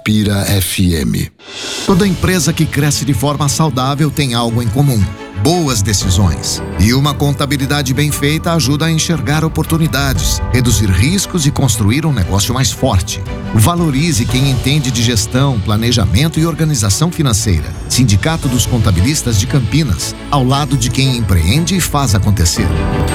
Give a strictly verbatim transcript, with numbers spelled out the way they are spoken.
Caipira F M. Toda empresa que cresce de forma saudável tem algo em comum: boas decisões. E uma contabilidade bem feita ajuda a enxergar oportunidades, reduzir riscos e construir um negócio mais forte. Valorize quem entende de gestão, planejamento e organização financeira. Sindicato dos Contabilistas de Campinas, ao lado de quem empreende e faz acontecer.